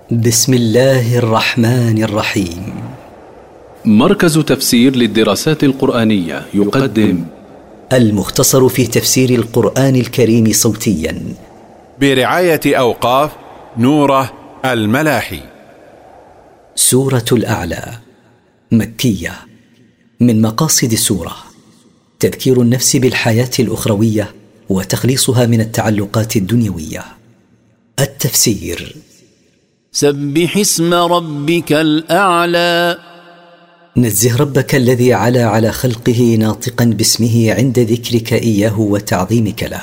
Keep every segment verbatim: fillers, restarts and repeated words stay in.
بسم الله الرحمن الرحيم. مركز تفسير للدراسات القرآنية يقدم المختصر في تفسير القرآن الكريم صوتيا برعاية أوقاف نوره الملاحي. سورة الأعلى مكية. من مقاصد السورة تذكير النفس بالحياة الأخروية وتخليصها من التعلقات الدنيوية. التفسير: سبح اسم ربك الأعلى. نزه ربك الذي علا على خلقه ناطقا باسمه عند ذكرك إياه وتعظيمك له.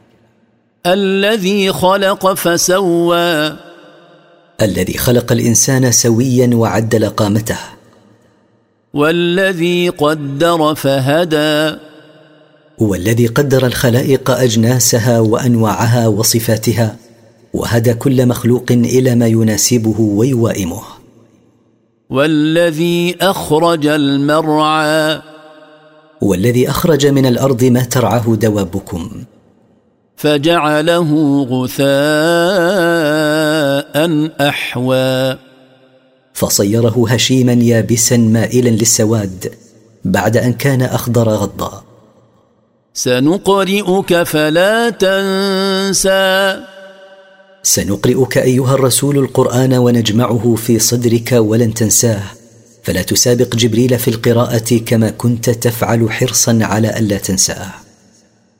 الذي خلق فسوى. الذي خلق الإنسان سويا وعدل قامته. والذي قدر فهدى. والذي قدر الخلائق أجناسها وأنواعها وصفاتها، وهدى كل مخلوق إلى ما يناسبه ويوائمه. والذي أخرج المرعى. والذي أخرج من الأرض ما ترعاه دوابكم. فجعله غثاء أحوى. فصيره هشيما يابسا مائلا للسواد بعد أن كان أخضر غضا. سنقرئك فلا تنسى. سنقرئك أيها الرسول القرآن ونجمعه في صدرك ولن تنساه، فلا تسابق جبريل في القراءة كما كنت تفعل حرصا على ألا تنساه.